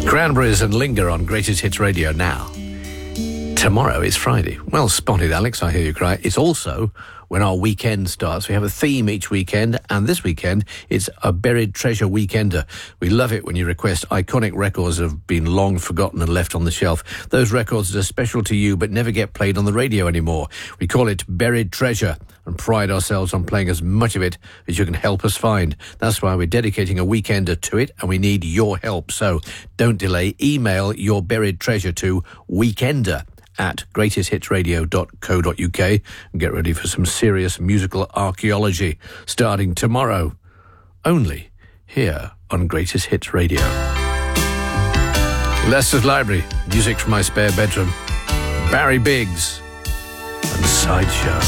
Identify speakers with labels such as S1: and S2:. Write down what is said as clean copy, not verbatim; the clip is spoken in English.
S1: Cranberries and Linger on Greatest Hits Radio now. Tomorrow is Friday. Well spotted, Alex, I hear you cry. It's also when our weekend starts. We have a theme each weekend, and this weekend it's a Buried Treasure Weekender. We love it when you request iconic records that have been long forgotten and left on the shelf. Those records that are special to you but never get played on the radio anymore. We call it Buried Treasure and pride ourselves on playing as much of it as you can help us find. That's why we're dedicating a weekender to it, and we need your help. So don't delay. Email your buried treasure to weekender@greatesthitsradio.co.uk and get ready for some serious musical archaeology starting tomorrow, only here on Greatest Hits Radio. Leicester's Library, music from my spare bedroom, Barry Biggs and Sideshow.